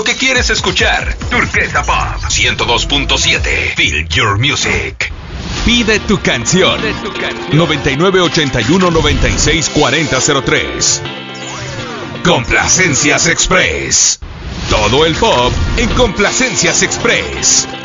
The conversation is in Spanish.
que quieres escuchar. Turquesa Pop 102.7. Feel your music. Pide tu canción. 9981-964003. Complacencias Express. Todo el pop en Complacencias Express.